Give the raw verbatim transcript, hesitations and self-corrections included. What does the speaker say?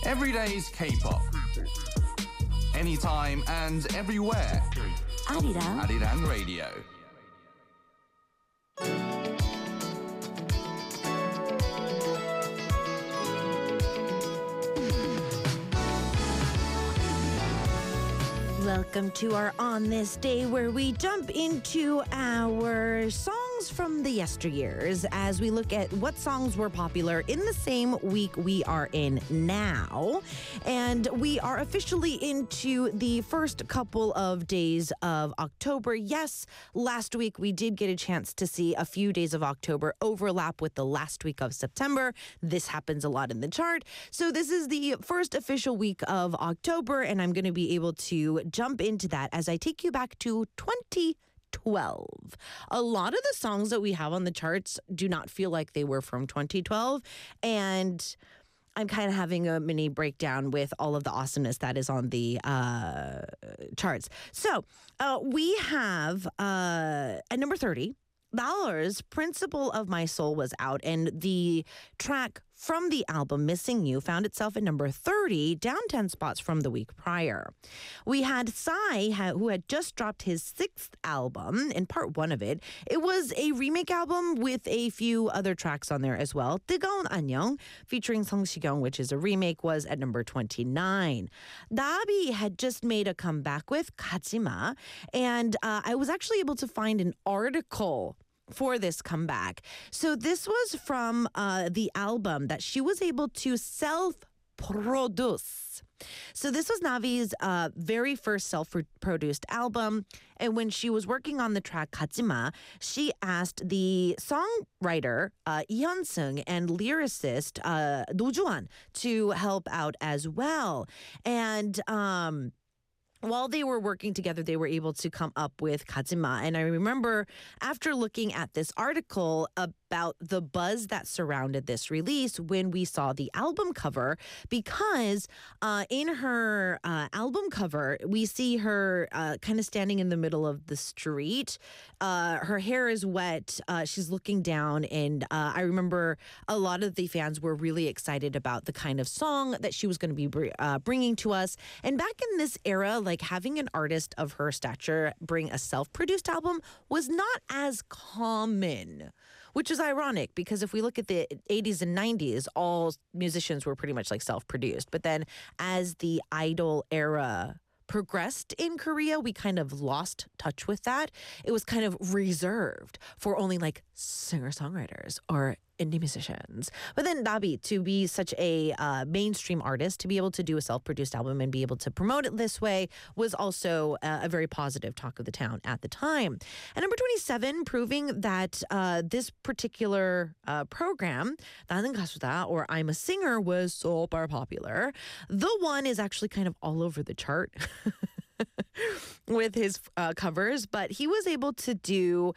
Everyday's K-pop. Anytime and everywhere. Arirang. Arirang Radio. Welcome to our On This Day, where we jump into our songs from the yesteryears as we look at what songs were popular in the same week we are in now. And we are officially into the first couple of days of October. Yes, last week we did get a chance to see a few days of October overlap with the last week of September. This happens a lot in the chart. So this is the first official week of October, and I'm going to be able to jump into that as I take you back to twenty twelve. A lot of the songs that we have on the charts do not feel like they were from twenty twelve, and I'm kind of having a mini breakdown with all of the awesomeness that is on the uh, charts. So uh, we have uh, at number thirty, Dollars, Principle of My Soul was out, and the track from the album Missing You found itself at number thirty, down ten spots from the week prior. We had Psy, who had just dropped his sixth album, in part one of it. It was a remake album with a few other tracks on there as well. 뜨거운 안녕, featuring Song Si-kyung, which is a remake, was at number twenty-nine. Dabi had just made a comeback with 가지마, and uh, I was actually able to find an article for this comeback. So this was from uh, the album that she was able to self-produce. So this was Navi's uh, very first self-produced album, and when she was working on the track 가지마, she asked the songwriter uh, Lee Hyun-sung and lyricist uh, Do Ju-an to help out as well. And um while they were working together, they were able to come up with 가지마. And I remember after looking at this article about the buzz that surrounded this release when we saw the album cover, because uh, in her uh, album cover, we see her uh, kind of standing in the middle of the street. Uh, her hair is wet. Uh, she's looking down. And uh, I remember a lot of the fans were really excited about the kind of song that she was going to be br- uh, bringing to us. And back in this era, like, Like having an artist of her stature bring a self-produced album was not as common, which is ironic because if we look at the eighties and nineties, all musicians were pretty much like self-produced. But then as the idol era progressed in Korea, we kind of lost touch with that. It was kind of reserved for only like singer-songwriters or indie musicians. But then Dabi, to be such a uh, mainstream artist, to be able to do a self-produced album and be able to promote it this way was also uh, a very positive talk of the town at the time. And number twenty-seven, proving that uh, this particular uh, program, 나는 가수다, or I'm a Singer, was super popular. The One is actually kind of all over the chart with his uh, covers, but he was able to do